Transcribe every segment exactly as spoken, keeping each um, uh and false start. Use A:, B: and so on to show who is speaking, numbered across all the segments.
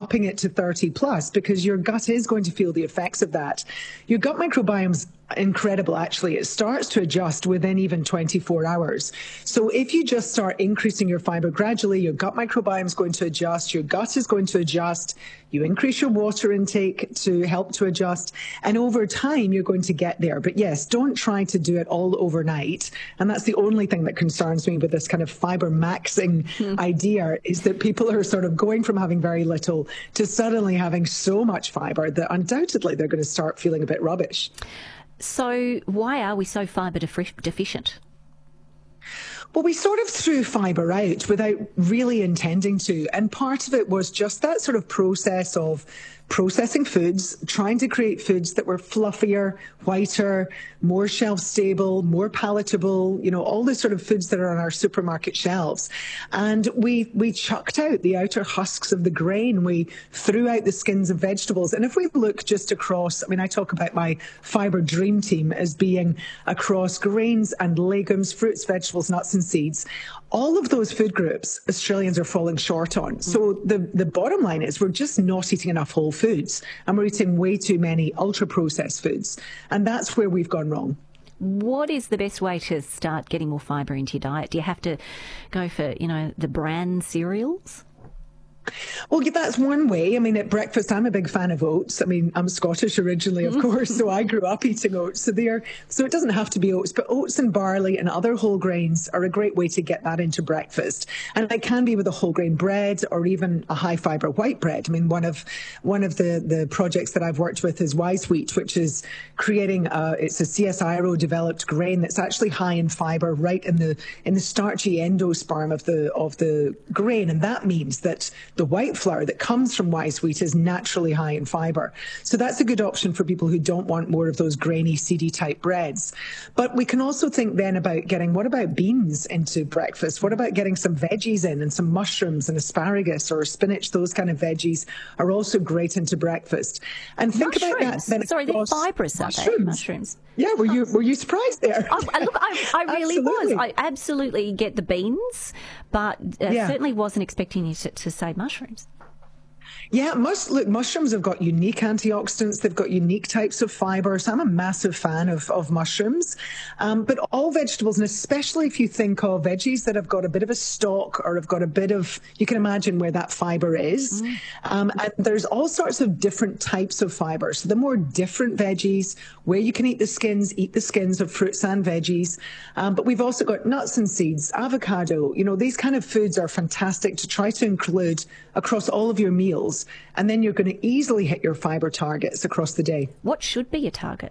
A: upping it to thirty plus, because your gut is going to feel the effects of that. Your gut microbiome's incredible, actually. It starts to adjust within even twenty-four hours. So if you just start increasing your fiber gradually, your gut microbiome is going to adjust, your gut is going to adjust, you increase your water intake to help to adjust, and over time you're going to get there. But yes, don't try to do it all overnight. And that's the only thing that concerns me with this kind of fiber maxing mm. idea, is that people are sort of going from having very little to suddenly having so much fiber that undoubtedly they're going to start feeling a bit rubbish.
B: So why are we so fibre deficient?
A: Well, we sort of threw fibre out without really intending to. And part of it was just that sort of process of processing foods, trying to create foods that were fluffier, whiter, more shelf stable, more palatable, you know, all the sort of foods that are on our supermarket shelves. And we we chucked out the outer husks of the grain. We threw out the skins of vegetables. And if we look just across, I mean, I talk about my fibre dream team as being across grains and legumes, fruits, vegetables, nuts and seeds. All of those food groups Australians are falling short on. So the, the bottom line is we're just not eating enough whole foods, and we're eating way too many ultra-processed foods. And that's where we've gone wrong.
B: What is the best way to start getting more fibre into your diet? Do you have to go for, you know, the bran cereals?
A: Well, yeah, that's one way. I mean, at breakfast, I'm a big fan of oats. I mean, I'm Scottish originally, of course, so I grew up eating oats. So they're, so it doesn't have to be oats, but oats and barley and other whole grains are a great way to get that into breakfast. And it can be with a whole grain bread or even a high fibre white bread. I mean, one of one of the, the projects that I've worked with is Wise Wheat, which is creating a, it's a C S I R O developed grain that's actually high in fibre right in the in the starchy endosperm of the of the grain. And that means that the white flour that comes from Wise Wheat is naturally high in fibre. So that's a good option for people who don't want more of those grainy, seedy type breads. But we can also think then about getting, what about beans into breakfast? What about getting some veggies in, and some mushrooms and asparagus or spinach? Those kind of veggies are also great into breakfast. And think
B: mushrooms.
A: about that. Then
B: Sorry, they're fibrous, are they? Mushrooms.
A: Yeah, were you were you surprised there?
B: I, look, I, I really was. I absolutely get the beans, but uh,
A: yeah.
B: certainly wasn't expecting you to, to say mushrooms.
A: Yeah, mus- look, mushrooms have got unique antioxidants. They've got unique types of fibre. So I'm a massive fan of, of mushrooms. Um, but all vegetables, and especially if you think of veggies that have got a bit of a stalk or have got a bit of, you can imagine where that fibre is. Mm. Um, and there's all sorts of different types of fibre. So the more different veggies, where you can eat the skins, eat the skins of fruits and veggies. Um, but we've also got nuts and seeds, avocado. You know, these kind of foods are fantastic to try to include across all of your meals. And then you're going to easily hit your fibre targets across the day.
B: What should be your target?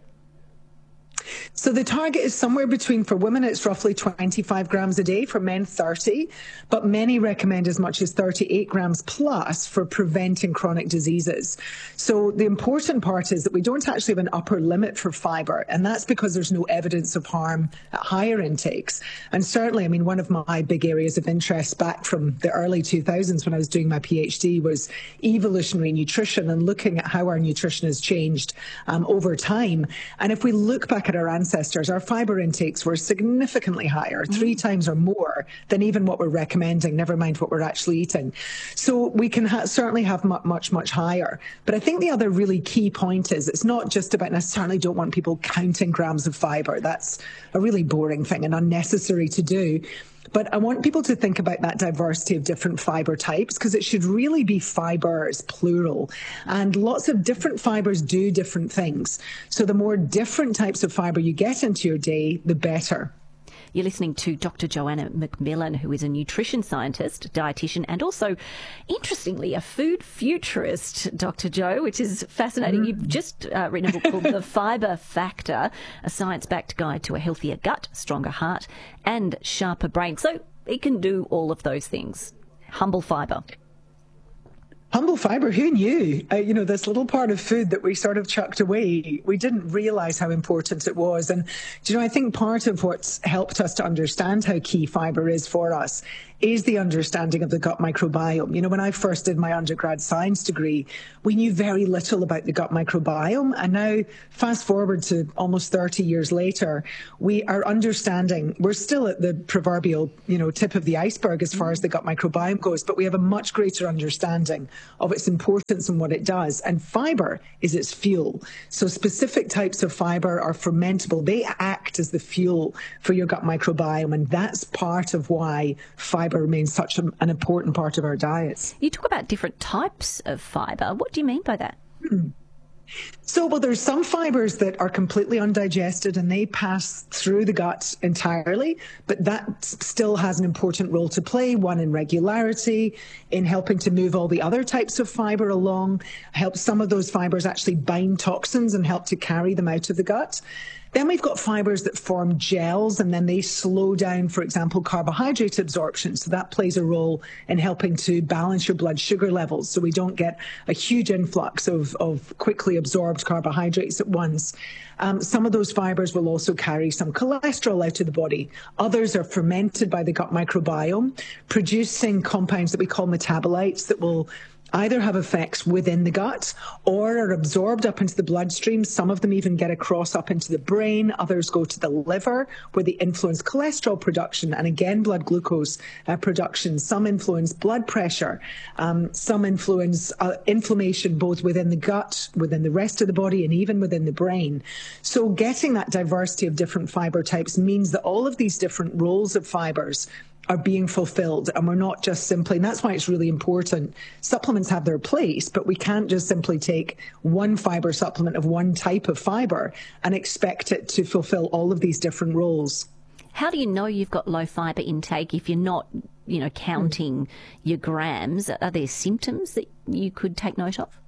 A: So the target is somewhere between, for women, it's roughly twenty-five grams a day, for men thirty, but many recommend as much as thirty-eight grams plus for preventing chronic diseases. So the important part is that we don't actually have an upper limit for fibre, and that's because there's no evidence of harm at higher intakes. And certainly, I mean, one of my big areas of interest back from the early two thousands when I was doing my PhD was evolutionary nutrition and looking at how our nutrition has changed um, over time. And if we look back at our ancestors, our fibre intakes were significantly higher, three mm. times or more than even what we're recommending, never mind what we're actually eating. So we can ha- certainly have much, much, much higher. But I think the other really key point is it's not just about, and I certainly don't want people counting grams of fibre. That's a really boring thing and unnecessary to do. But I want people to think about that diversity of different fibre types, because it should really be fibres, plural. And lots of different fibres do different things. So the more different types of fibre you get into your day, the better.
B: You're listening to Doctor Joanna McMillan, who is a nutrition scientist, dietitian, and also, interestingly, a food futurist, Doctor Jo, which is fascinating. Mm. You've just uh, written a book called The Fibre Factor, a science-backed guide to a healthier gut, stronger heart, and sharper brain. So it can do all of those things. Humble fibre.
A: Humble fibre, who knew? Uh, you know, this little part of food that we sort of chucked away, we didn't realise how important it was. And, do you know, I think part of what's helped us to understand how key fibre is for us is the understanding of the gut microbiome. You know, when I first did my undergrad science degree, we knew very little about the gut microbiome. And now, fast forward to almost thirty years later, we are understanding, we're still at the proverbial, you know, tip of the iceberg as far as the gut microbiome goes, but we have a much greater understanding of its importance and what it does. And fiber is its fuel. So specific types of fiber are fermentable. They act as the fuel for your gut microbiome, and that's part of why fiber remains such a, an important part of our diets.
B: You talk about different types of fiber. What do you mean by that?
A: Mm. So, well, there's some fibers that are completely undigested and they pass through the gut entirely, but that still has an important role to play, one in regularity, in helping to move all the other types of fiber along, help some of those fibers actually bind toxins and help to carry them out of the gut. Then we've got fibers that form gels, and then they slow down, for example, carbohydrate absorption. So that plays a role in helping to balance your blood sugar levels so we don't get a huge influx of, of quickly absorbed carbohydrates at once. Um, some of those fibers will also carry some cholesterol out of the body. Others are fermented by the gut microbiome, producing compounds that we call metabolites that will either have effects within the gut or are absorbed up into the bloodstream. Some of them even get across up into the brain. Others go to the liver, where they influence cholesterol production and again blood glucose uh, production. Some influence blood pressure. Um, some influence uh, inflammation both within the gut, within the rest of the body, and even within the brain. So getting that diversity of different fiber types means that all of these different roles of fibers are being fulfilled, and we're not just simply, and that's why it's really important. Supplements have their place, but we can't just simply take one fiber supplement of one type of fiber and expect it to fulfill all of these different roles.
B: How do you know you've got low fiber intake if you're not, you know, counting mm. your grams? Are there symptoms that you could take note of?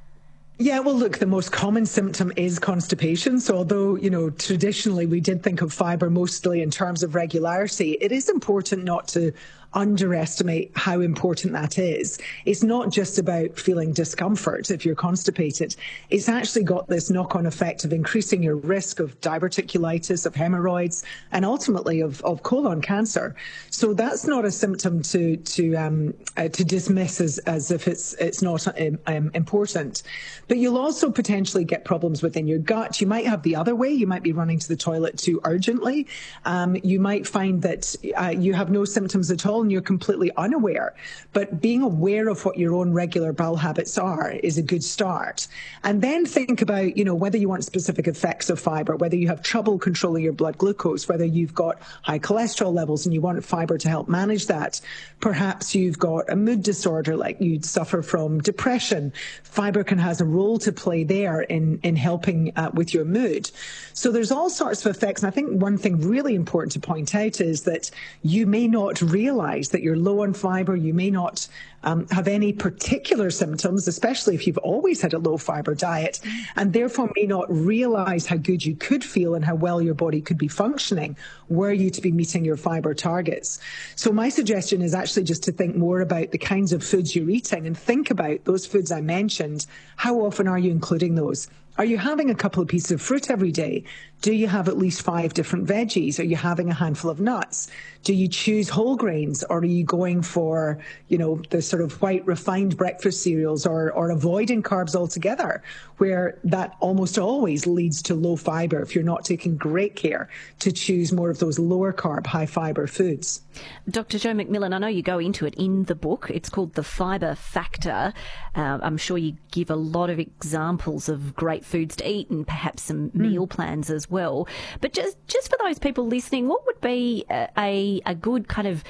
A: Yeah, well, look, the most common symptom is constipation. So although, you know, traditionally we did think of fiber mostly in terms of regularity, it is important not to underestimate how important that is. It's not just about feeling discomfort if you're constipated. It's actually got this knock-on effect of increasing your risk of diverticulitis, of hemorrhoids, and ultimately of, of colon cancer. So that's not a symptom to to um, uh, to dismiss as, as if it's it's not um, um, important. But you'll also potentially get problems within your gut. You might have the other way. You might be running to the toilet too urgently. Um, you might find that uh, you have no symptoms at all and you're completely unaware. But being aware of what your own regular bowel habits are is a good start. And then think about, you know, whether you want specific effects of fiber, whether you have trouble controlling your blood glucose, whether you've got high cholesterol levels and you want fiber to help manage that. Perhaps you've got a mood disorder, like you'd suffer from depression. Fiber can has a role to play there in, in helping uh, with your mood. So there's all sorts of effects. And I think one thing really important to point out is that you may not realize that you're low on fiber. You may not um, have any particular symptoms, especially if you've always had a low fiber diet, and therefore may not realize how good you could feel and how well your body could be functioning were you to be meeting your fiber targets. So my suggestion is actually just to think more about the kinds of foods you're eating and think about those foods I mentioned. How often are you including those? Are you having a couple of pieces of fruit every day? Do you have at least five different veggies? Are you having a handful of nuts? Do you choose whole grains, or are you going for, you know, the sort of white refined breakfast cereals, or, or avoiding carbs altogether, where that almost always leads to low fiber if you're not taking great care to choose more of those lower carb, high fiber foods?
B: Doctor Jo McMillan, I know you go into it in the book. It's called The Fiber Factor. Uh, I'm sure you give a lot of examples of great foods to eat and perhaps some mm. meal plans as well. But just just for those people listening, what would be a, a, a good kind of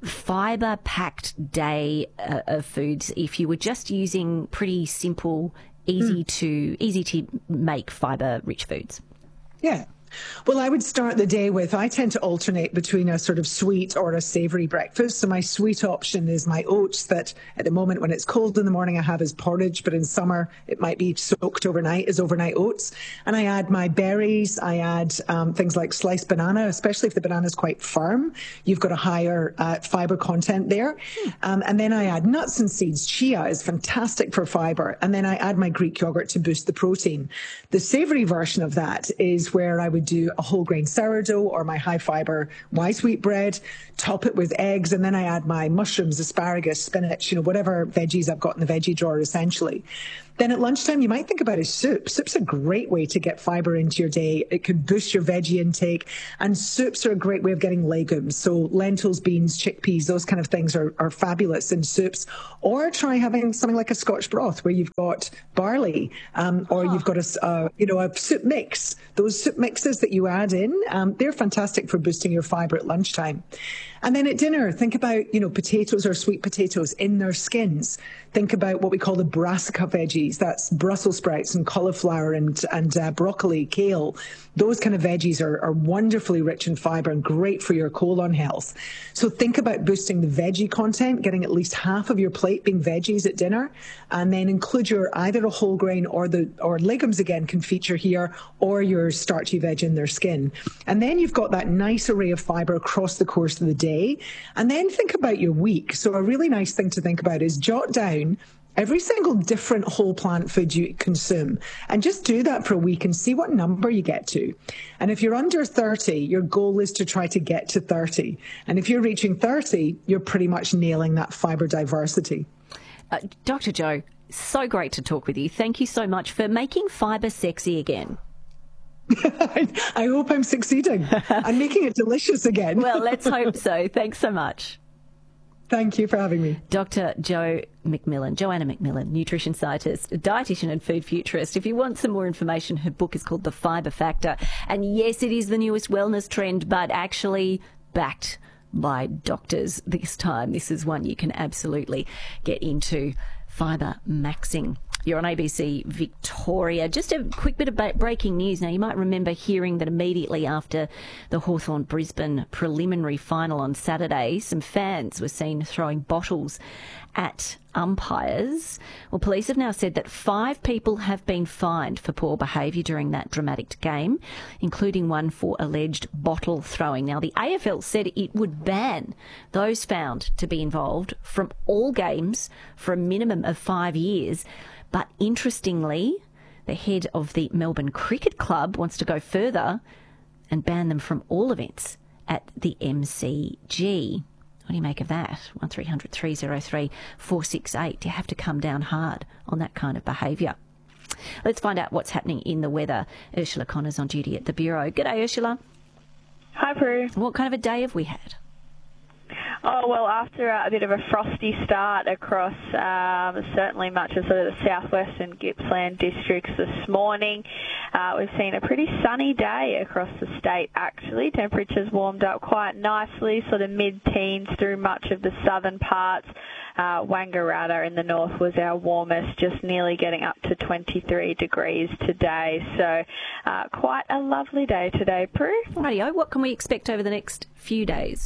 B: fiber-packed day uh, of foods if you were just using pretty simple, easy mm. to easy to make fiber-rich foods?
A: Yeah. Well, I would start the day with, I tend to alternate between a sort of sweet or a savoury breakfast. So my sweet option is my oats that at the moment when it's cold in the morning I have as porridge, but in summer it might be soaked overnight as overnight oats. And I add my berries, I add um, things like sliced banana, especially if the banana is quite firm. You've got a higher uh, fibre content there. Um, and then I add nuts and seeds. Chia is fantastic for fibre. And then I add my Greek yogurt to boost the protein. The savoury version of that is where I would do a whole grain sourdough or my high fiber wise wheat bread, top it with eggs, and then I add my mushrooms, asparagus, spinach, you know, whatever veggies I've got in the veggie drawer essentially. Then at lunchtime, you might think about a soup. Soup's a great way to get fibre into your day. It can boost your veggie intake. And soups are a great way of getting legumes. So lentils, beans, chickpeas, those kind of things are, are fabulous in soups. Or try having something like a Scotch broth where you've got barley um, or oh. you've got a, uh, you know, a soup mix. Those soup mixes that you add in, um, they're fantastic for boosting your fibre at lunchtime. And then at dinner, think about, you know, potatoes or sweet potatoes in their skins. Think about what we call the brassica veggies. That's Brussels sprouts and cauliflower and, and uh, broccoli, kale. Those kind of veggies are, are wonderfully rich in fibre and great for your colon health. So think about boosting the veggie content, getting at least half of your plate being veggies at dinner, and then include your either a whole grain or the or legumes again can feature here, or your starchy veg in their skin. And then you've got that nice array of fibre across the course of the day. And then think about your week. So a really nice thing to think about is jot down every single different whole plant food you consume and just do that for a week and see what number you get to. And if you're under thirty, your goal is to try to get to thirty. And if you're reaching thirty, you're pretty much nailing that fibre diversity.
B: Uh, Doctor Jo, so great to talk with you. Thank you so much for making fibre sexy again.
A: I hope I'm succeeding. I'm making it delicious again.
B: Well, let's hope so. Thanks so much.
A: Thank you for having me.
B: Doctor Jo McMillan, Joanna McMillan, nutrition scientist, dietitian and food futurist. If you want some more information, her book is called The Fibre Factor. And yes, it is the newest wellness trend, but actually backed by doctors this time. This is one you can absolutely get into, fibre maxing. You're on A B C Victoria. Just a quick bit of breaking news. Now, you might remember hearing that immediately after the Hawthorn-Brisbane preliminary final on Saturday, some fans were seen throwing bottles at umpires. Well, police have now said that five people have been fined for poor behaviour during that dramatic game, including one for alleged bottle throwing. Now, the A F L said it would ban those found to be involved from all games for a minimum of five years. But interestingly, the head of the Melbourne Cricket Club wants to go further and ban them from all events at the M C G. What do you make of that? one three hundred three oh three four six eight. You have to come down hard on that kind of behaviour. Let's find out what's happening in the weather. Ursula Connor's on duty at the Bureau. G'day, Ursula.
C: Hi, Prue.
B: What kind of a day have we had?
C: Oh, well, after a bit of a frosty start across um, certainly much of sort of the southwest and Gippsland districts this morning, uh, we've seen a pretty sunny day across the state, actually. Temperatures warmed up quite nicely, sort of mid-teens through much of the southern parts. Uh, Wangaratta in the north was our warmest, just nearly getting up to twenty-three degrees today. So uh, quite a lovely day today, Prue.
B: Rightio, what can we expect over the next few days?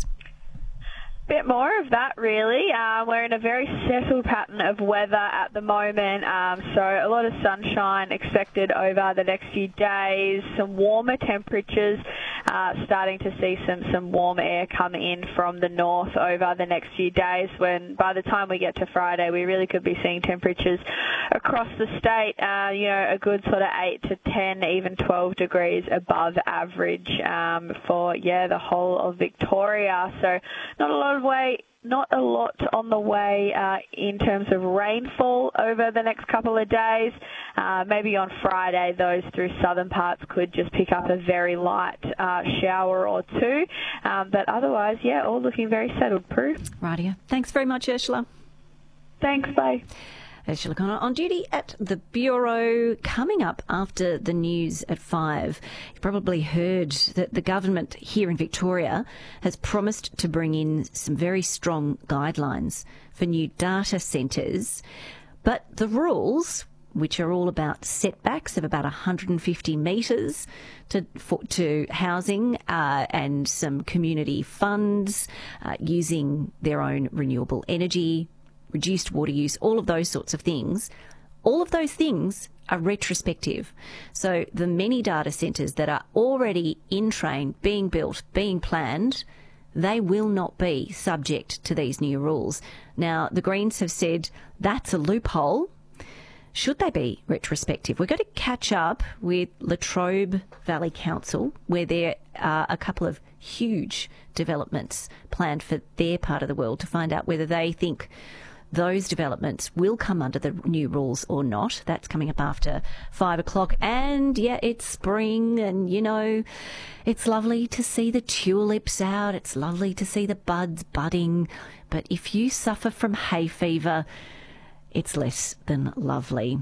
C: Bit more of that, really. Uh, we're in a very settled pattern of weather at the moment, um, so a lot of sunshine expected over the next few days, some warmer temperatures, uh, starting to see some, some warm air come in from the north over the next few days, when by the time we get to Friday, we really could be seeing temperatures across the state, uh, you know, a good sort of eight to ten, even twelve degrees above average um, for, yeah, the whole of Victoria. So not a lot of way, not a lot on the way uh, in terms of rainfall over the next couple of days. Uh, maybe on Friday, those through southern parts could just pick up a very light uh, shower or two. Um, but otherwise, yeah, all looking very settled, Prue.
B: Rightio. Thanks very much, Ursula.
C: Thanks, bye.
B: Ursula Connor on duty at the Bureau. Coming up after the news at five, you probably heard that the government here in Victoria has promised to bring in some very strong guidelines for new data centres. But the rules, which are all about setbacks of about one hundred fifty metres to for, to housing uh, and some community funds, uh, using their own renewable energy, reduced water use, all of those sorts of things, all of those things are retrospective. So the many data centres that are already in train, being built, being planned, they will not be subject to these new rules. Now, the Greens have said that's a loophole. Should they be retrospective? We're going to catch up with Latrobe Valley Council, where there are a couple of huge developments planned for their part of the world, to find out whether they think those developments will come under the new rules or not. That's coming up after five o'clock. And yeah, it's spring, and you know, it's lovely to see the tulips out. It's lovely to see the buds budding. But if you suffer from hay fever, it's less than lovely.